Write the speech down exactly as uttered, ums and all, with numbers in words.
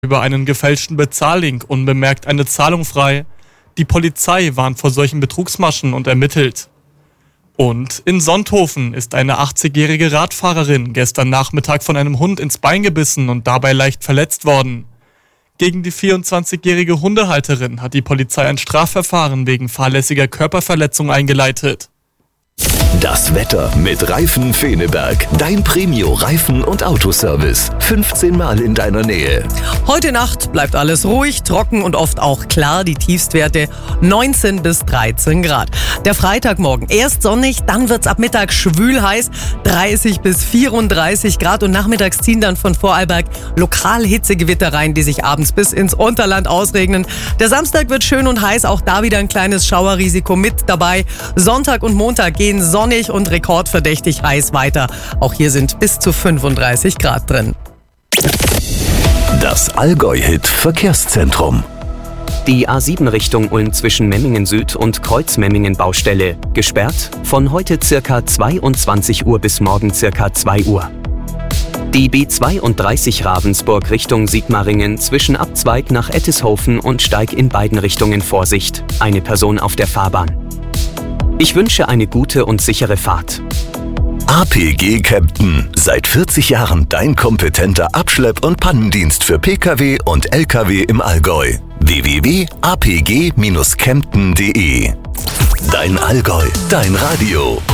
über einen gefälschten Bezahllink unbemerkt eine Zahlung frei. Die Polizei warnt vor solchen Betrugsmaschen und ermittelt. Und in Sonthofen ist eine achtzigjährige Radfahrerin gestern Nachmittag von einem Hund ins Bein gebissen und dabei leicht verletzt worden. Gegen die vierundzwanzigjährige Hundehalterin hat die Polizei ein Strafverfahren wegen fahrlässiger Körperverletzung eingeleitet. Das Wetter mit Reifen Feneberg. Dein Premio-Reifen- und Autoservice. fünfzehn Mal in deiner Nähe. Heute Nacht bleibt alles ruhig, trocken und oft auch klar. Die Tiefstwerte neunzehn bis dreizehn Grad. Der Freitagmorgen erst sonnig, dann wird's ab Mittag schwül heiß. dreißig bis vierunddreißig Grad und nachmittags ziehen dann von Vorarlberg lokal Hitzegewitter rein, die sich abends bis ins Unterland ausregnen. Der Samstag wird schön und heiß, auch da wieder ein kleines Schauerrisiko mit dabei. Sonntag und Montag gehen sonnig und rekordverdächtig heiß weiter. Auch hier sind bis zu fünfunddreißig Grad drin. Das Allgäu-Hit Verkehrszentrum. Die A sieben Richtung Ulm zwischen Memmingen Süd und Kreuzmemmingen Baustelle. Gesperrt von heute circa zweiundzwanzig Uhr bis morgen circa zwei Uhr. Die B zweiunddreißig Ravensburg Richtung Sigmaringen zwischen Abzweig nach Ettishofen und Steig in beiden Richtungen Vorsicht. Eine Person auf der Fahrbahn. Ich wünsche eine gute und sichere Fahrt. A P G Kempten. Seit vierzig Jahren dein kompetenter Abschlepp- und Pannendienst für Pkw und Lkw im Allgäu. w w w punkt a p g Bindestrich kempten punkt d e. Dein Allgäu, dein Radio.